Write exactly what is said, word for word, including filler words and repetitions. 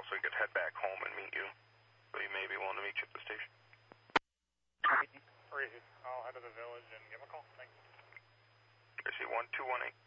so he could head back home and meet you. So he may be willing to meet you at the station. Crazy. I'll head to the village and give him a call. Thanks. I see one two one eight.